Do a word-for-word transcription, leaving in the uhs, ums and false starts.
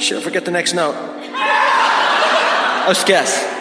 shit, I forget the next note. Let's guess.